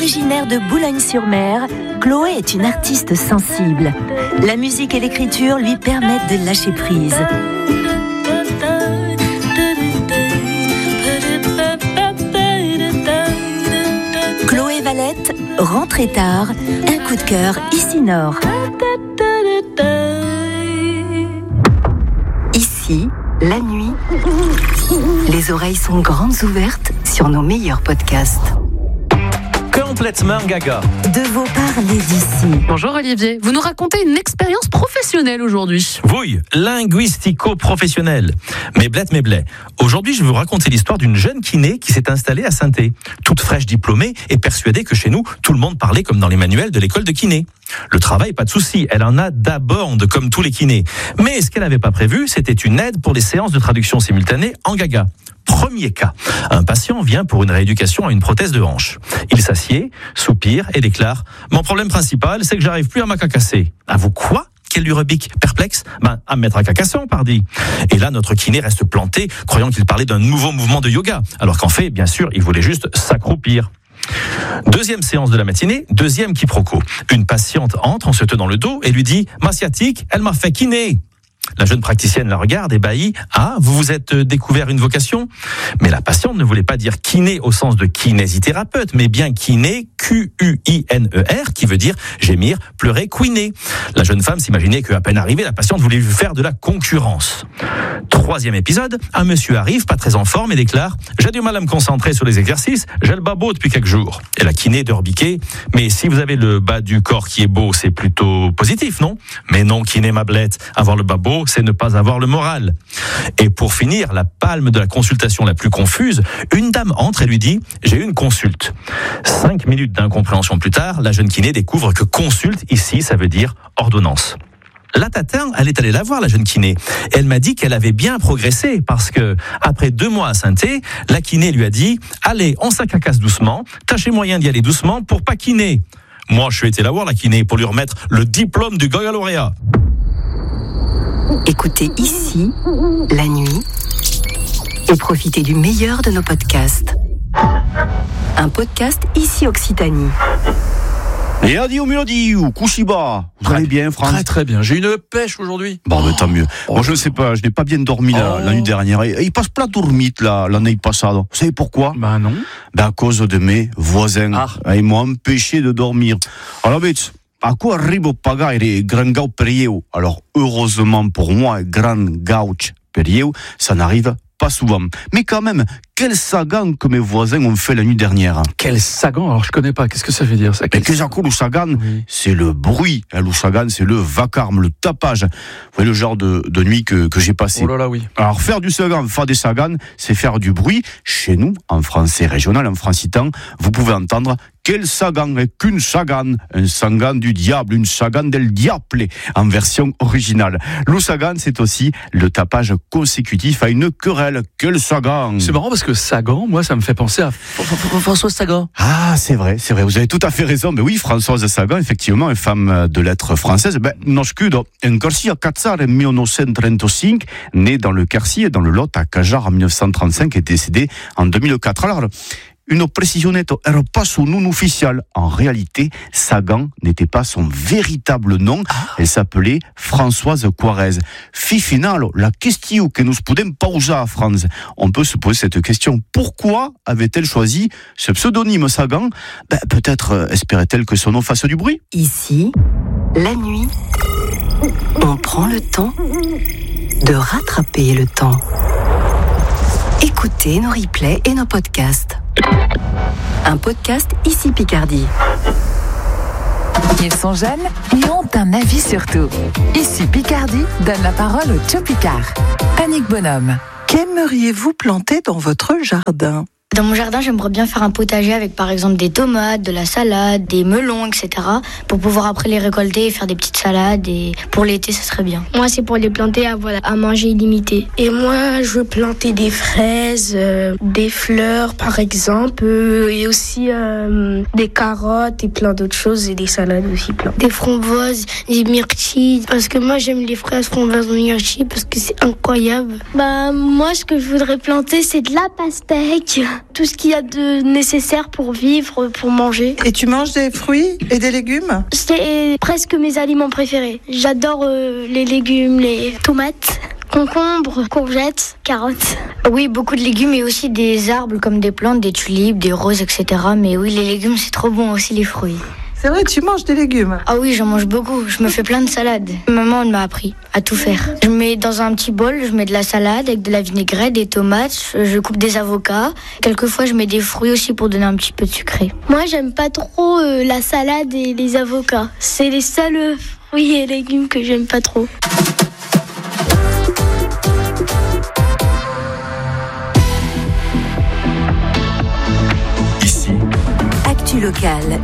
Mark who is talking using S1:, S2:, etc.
S1: Originaire de Boulogne-sur-Mer, Chloé est une artiste sensible. La musique et l'écriture lui permettent de lâcher prise. Chloé Valette, Rentrée tard, un coup de cœur ici Nord. Ici, la nuit, les oreilles sont grandes ouvertes sur nos meilleurs podcasts.
S2: Complètement gaga.
S1: De vos parler d'ici.
S3: Bonjour Olivier, vous nous racontez une expérience professionnelle aujourd'hui.
S2: Oui, linguistico-professionnelle. Mais blé. Aujourd'hui, je vais vous raconter l'histoire d'une jeune kiné qui s'est installée à Saint-Thé. Toute fraîche diplômée et persuadée que chez nous, tout le monde parlait comme dans les manuels de l'école de kiné. Le travail, pas de souci, elle en a d'abord comme tous les kinés. Mais ce qu'elle n'avait pas prévu, c'était une aide pour les séances de traduction simultanée en gaga. Premier cas, un patient vient pour une rééducation à une prothèse de hanche. Il s'assied, soupire et déclare « Mon problème principal, c'est que j'arrive plus à m'acacasser. » À vous quoi ? Qu'elle lui rebique, perplexe ? À me mettre à cacasson, pardi. Et là, notre kiné reste planté, croyant qu'il parlait d'un nouveau mouvement de yoga, alors qu'en fait, bien sûr, il voulait juste s'accroupir. Deuxième séance de la matinée, deuxième quiproquo. Une patiente entre en se tenant le dos et lui dit « Ma sciatique, elle m'a fait kiné !» La jeune praticienne la regarde, ébahie. « Ah, vous vous êtes découvert une vocation ?» Mais la patiente ne voulait pas dire kiné au sens de kinésithérapeute, mais bien kiné, Q-U-I-N-E-R, qui veut dire gémir, pleurer, couiner. La jeune femme s'imaginait qu'à peine arrivée, la patiente voulait lui faire de la concurrence. Troisième épisode, un monsieur arrive, pas très en forme, et déclare « J'ai du mal à me concentrer sur les exercices, j'ai le bas beau depuis quelques jours. » Et la kiné de rebiquer « Mais si vous avez le bas du corps qui est beau, c'est plutôt positif, non ?»« Mais non, kiné ma blette, avoir le bas beau, c'est ne pas avoir le moral. » Et pour finir, la palme de la consultation la plus confuse, une dame entre et lui dit « J'ai eu une consulte. » 5 minutes d'incompréhension plus tard, la jeune kiné découvre que consulte, ici, ça veut dire ordonnance. La tatin, elle est allée la voir, la jeune kiné. Elle m'a dit qu'elle avait bien progressé parce que, après 2 mois à Saint-Thé, la kiné lui a dit « Allez, on s'acacasse doucement, tâchez moyen d'y aller doucement pour pas kiner. » Moi, je suis été la voir, la kiné, pour lui remettre le diplôme du gaga lauréat.
S1: Écoutez ici, la nuit, et profitez du meilleur de nos podcasts. Un podcast ici Occitanie.
S4: Et adieu mélodie ou Kushiba. Vous allez bien, France?
S5: Très bien. J'ai une pêche aujourd'hui.
S4: Bon, mais tant mieux. Moi, je ne sais pas, je n'ai pas bien dormi la nuit dernière. Et il passe plein dormite l'année passée. Vous savez pourquoi?
S5: Non.
S4: À cause de mes voisins. Ils m'ont empêché de dormir. Alors, vite. À quoi arrive au paga et grand gauch perieu? Alors, heureusement pour moi, grand gauch perieu, ça n'arrive pas souvent. Mais quand même, quel sagan que mes voisins ont fait la nuit dernière.
S5: Quel sagan? Alors, je connais pas. Qu'est-ce que ça veut dire, ça?
S4: Le sagan, oui. C'est le bruit. Le sagan, c'est le vacarme, le tapage. Vous voyez le genre de nuit que j'ai passé.
S5: Oh là là, oui.
S4: Alors, faire du sagan, faire des sagans, c'est faire du bruit. Chez nous, en français régional, en francitan, vous pouvez entendre quel sagan est qu'une sagan, un sagan du diable, une sagan del diable, en version originale. Le sagan, c'est aussi le tapage consécutif à une querelle. Quel sagan!
S5: C'est marrant parce que Sagan, moi, ça me fait penser à Françoise Sagan.
S4: Ah, c'est vrai, vous avez tout à fait raison. Mais oui, Françoise Sagan, effectivement, une femme de lettres française. Nascudo en Quercy a Cazzar en 1935, née dans le Quercy, dans le Lot, à Cajar en 1935, et décédée en 2004. Alors, une précisionnette, elle pas son nom officiel. En réalité, Sagan n'était pas son véritable nom. Elle s'appelait Françoise Quarez. Final, la question que nous pouvons poser à France. On peut se poser cette question. Pourquoi avait-elle choisi ce pseudonyme Sagan? Peut-être espérait-elle que son nom fasse du bruit.
S1: Ici, la nuit, on prend le temps de rattraper le temps. Écoutez nos replays et nos podcasts. Un podcast ici Picardie.
S6: Ils sont jeunes et ont un avis sur tout. Ici Picardie donne la parole au Joe Picard. Annick Bonhomme.
S7: Qu'aimeriez-vous planter dans votre jardin?
S8: Dans mon jardin, j'aimerais bien faire un potager avec par exemple des tomates, de la salade, des melons, etc. pour pouvoir après les récolter et faire des petites salades. Et pour l'été, ça serait bien.
S9: Moi, c'est pour les planter à manger illimité. Et moi, je veux planter des fraises, des fleurs par exemple, et aussi des carottes et plein d'autres choses, et des salades aussi plein. Des framboises, des myrtilles, parce que moi j'aime les fraises, framboises, myrtilles parce que c'est incroyable.
S10: Moi, ce que je voudrais planter, c'est de la pastèque.
S9: tout ce qu'il y a de nécessaire pour vivre, pour manger.
S7: Et tu manges des fruits et des légumes?
S9: C'est presque mes aliments préférés. J'adore les légumes, les tomates, concombres, courgettes, carottes.
S8: Oui, beaucoup de légumes et aussi des arbres comme des plantes, des tulipes, des roses, etc. Mais oui, les légumes, c'est trop bon, aussi les fruits.
S7: C'est vrai, tu manges des légumes?
S8: Ah oui, j'en mange beaucoup. Je me fais plein de salades. Maman, elle m'a appris à tout faire. Je mets dans un petit bol, je mets de la salade avec de la vinaigrette, des tomates, je coupe des avocats. Quelquefois, je mets des fruits aussi pour donner un petit peu de sucré.
S9: Moi, j'aime pas trop la salade et les avocats. C'est les seuls fruits et légumes que j'aime pas trop.
S1: Actu locale,